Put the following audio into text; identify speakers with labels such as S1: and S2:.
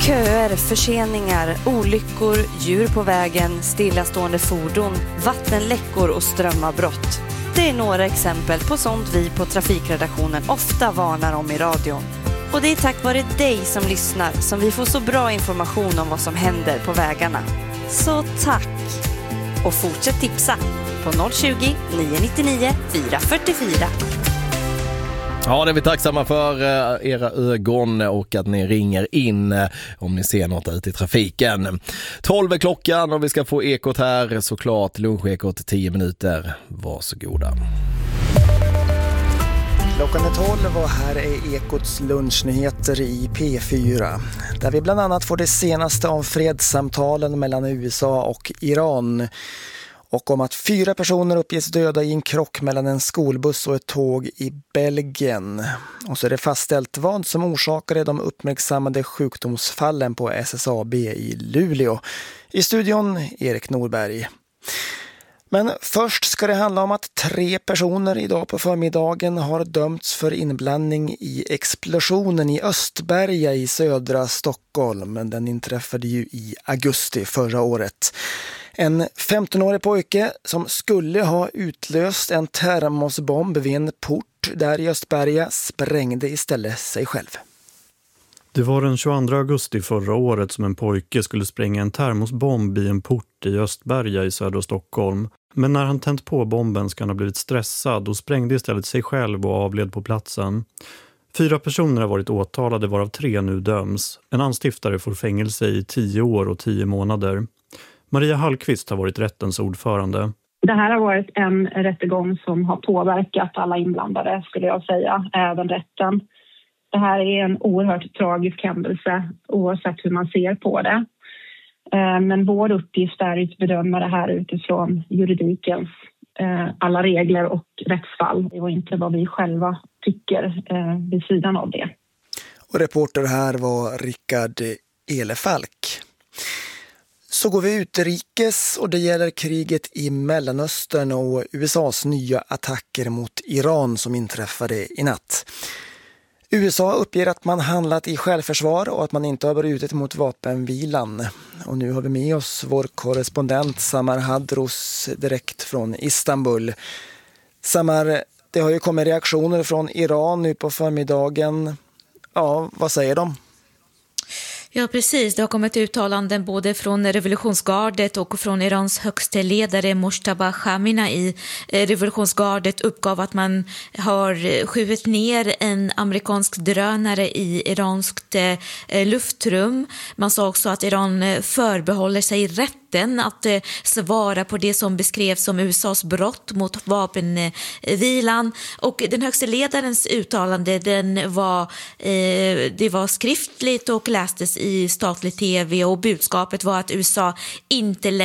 S1: Köer, förseningar, olyckor, djur på vägen, stillastående fordon, vattenläckor och strömavbrott. Det är några exempel på sånt vi på Trafikredaktionen ofta varnar om i radion. Och det är tack vare dig som lyssnar som vi får så bra information om vad som händer på vägarna. Så tack! Och fortsätt tipsa på 020 999 444.
S2: Ja, det är vi tacksamma för, era ögon och att ni ringer in om ni ser något ute i trafiken. 12 är klockan och vi ska få ekot här, såklart lunchekot 10 minuter. Varsågoda.
S3: Klockan är 12 och här är Ekots lunchnyheter i P4. Där vi bland annat får det senaste om fredssamtalen mellan USA och Iran. Och om att 4 personer uppges döda i en krock mellan en skolbuss och ett tåg i Belgien. Och så är det fastställt vad som orsakade de uppmärksammade sjukdomsfallen på SSAB i Luleå. I studion Erik Norberg. Men först ska det handla om att 3 personer idag på förmiddagen har dömts för inblandning i explosionen i Östberga i södra Stockholm. Men den inträffade ju i augusti förra året. En 15-årig pojke som skulle ha utlöst en termosbomb vid en port där i Östberga sprängde istället sig själv.
S4: Det var den 22 augusti förra året som en pojke skulle spränga en termosbomb i en port i Östberga i södra Stockholm. Men när han tänt på bomben ska han ha blivit stressad och sprängde istället sig själv och avled på platsen. 4 personer har varit åtalade varav 3 nu döms. En anstiftare får fängelse i 10 år och 10 månader. Maria Hallqvist har varit rättens ordförande.
S5: Det här har varit en rättegång som har påverkat alla inblandade, skulle jag säga, även rätten. Det här är en oerhört tragisk händelse oavsett hur man ser på det. Men vår uppgift är att bedöma det här utifrån juridikens alla regler och rättsfall och inte vad vi själva tycker vid sidan av det.
S3: Och reporter här var Rickard Elefalk. Så går vi utrikes och det gäller kriget i Mellanöstern och USAs nya attacker mot Iran som inträffade i natt. USA uppger att man handlat i självförsvar och att man inte har brutit mot vapenvilan. Och nu har vi med oss vår korrespondent Samar Hadros direkt från Istanbul. Samar, det har ju kommit reaktioner från Iran nu på förmiddagen. Ja, vad säger de?
S6: Ja, precis. Det har kommit uttalanden både från revolutionsgardet och från Irans högste ledare Mojtaba Khamenei. Revolutionsgardet uppgav att man har skjutit ner en amerikansk drönare i iranskt luftrum. Man sa också att Iran förbehåller sig rätten att svara på det som beskrevs som USAs brott mot vapenvilan. Och den högste ledarens uttalande, det var skriftligt och lästes i statlig tv och budskapet var att USA inte längre